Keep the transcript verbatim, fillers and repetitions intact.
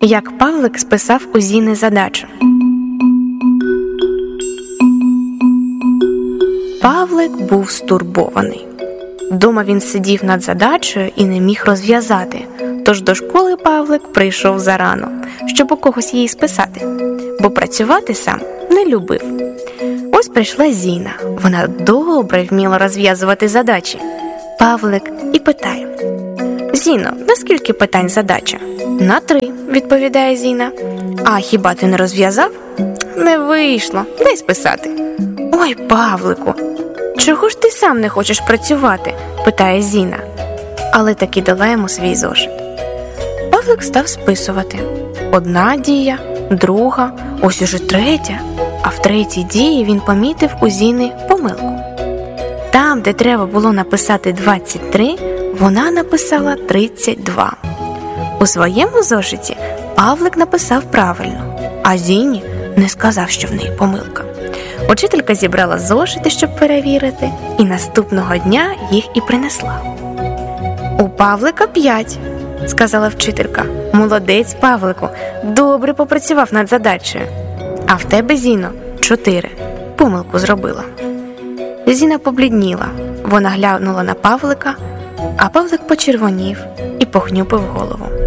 Як Павлик списав у Зіни задачу. Павлик був стурбований. Дома він сидів над задачею і не міг розв'язати, тож до школи Павлик прийшов зарано, щоб у когось її списати, бо працювати сам не любив. Ось прийшла Зіна, вона добре вміла розв'язувати задачі. Павлик і питає: «Зіно, на скільки питань задача?» «На три», відповідає Зіна. «А хіба ти не розв'язав?» «Не вийшло, дай списати». «Ой, Павлику, чого ж ти сам не хочеш працювати?» – питає Зіна. Але таки дала йому свій зошит. Павлик став списувати. Одна дія, друга, ось уже третя. А в третій дії він помітив у Зіни помилку. Там, де треба було написати двадцять три, вона написала тридцять два. У своєму зошиті Павлик написав правильно, а Зіні не сказав, що в неї помилка. Учителька зібрала зошити, щоб перевірити, і наступного дня їх і принесла. «У Павлика п'ять», – сказала вчителька. «Молодець, Павлику, добре попрацював над задачею. А в тебе, Зіно, чотири. Помилку зробила». Зіна поблідніла. Вона глянула на Павлика, а Павлик почервонів і похнюпив голову.